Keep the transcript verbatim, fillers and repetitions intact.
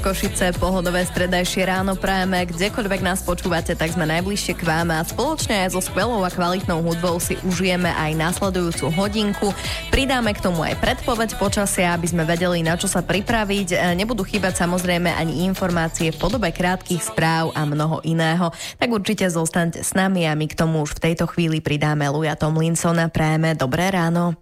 Košice, pohodové stredajšie ráno prajeme, kdekoľvek nás počúvate, tak sme najbližšie k vám a spoločne aj so skvelou a kvalitnou hudbou si užijeme aj nasledujúcu hodinku. Pridáme k tomu aj predpoveď počasia, aby sme vedeli, na čo sa pripraviť. Nebudú chýbať samozrejme ani informácie v podobe krátkych správ a mnoho iného. Tak určite zostaňte s nami a my k tomu už v tejto chvíli pridáme Luja Tomlinsona. Prajeme dobré ráno.